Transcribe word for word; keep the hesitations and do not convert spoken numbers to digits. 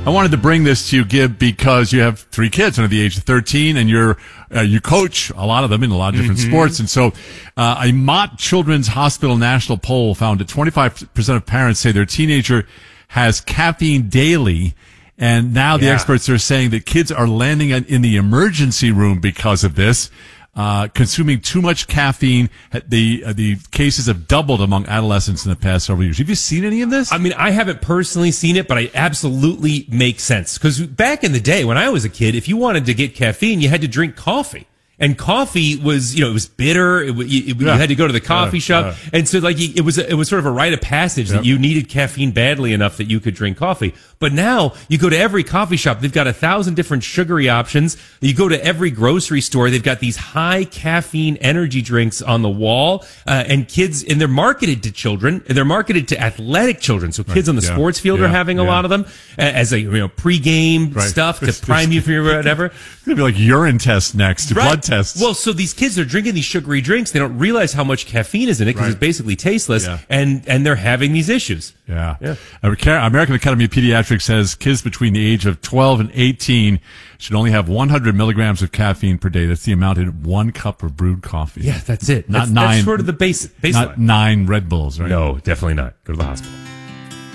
I wanted to bring this to you, Gib, because you have three kids under the age of thirteen, and you're uh, you coach a lot of them in a lot of different mm-hmm. sports. And so, uh, a Mott Children's Hospital national poll found that twenty-five percent of parents say their teenager has caffeine daily. And now the yeah. experts are saying that kids are landing in the emergency room because of this. Uh, consuming too much caffeine. The uh, the cases have doubled among adolescents in the past several years. Have you seen any of this? I mean, I haven't personally seen it, but I absolutely make sense. Because back in the day, when I was a kid, if you wanted to get caffeine, you had to drink coffee. And coffee was, you know, it was bitter. It, it, yeah. You had to go to the coffee yeah, shop, yeah. and so like it was, it was sort of a rite of passage yep. that you needed caffeine badly enough that you could drink coffee. But now you go to every coffee shop; they've got a thousand different sugary options. You go to every grocery store; they've got these high caffeine energy drinks on the wall, uh, and kids, and they're marketed to children, and they're marketed to athletic children. So kids right. on the yeah. sports field yeah. are having a yeah. lot of them as a you know pregame right. stuff to prime you for whatever. It's gonna be like urine test next, right. blood tests. Well, so these kids are drinking these sugary drinks. They don't realize how much caffeine is in it because right. it's basically tasteless, yeah. and and they're having these issues. Yeah. yeah. American Academy of Pediatrics says kids between the age of twelve and eighteen should only have one hundred milligrams of caffeine per day. That's the amount in one cup of brewed coffee. Yeah, that's it. Not that's, nine. That's sort of the base baseline. Not nine Red Bulls, right? No, definitely not. Go to the hospital.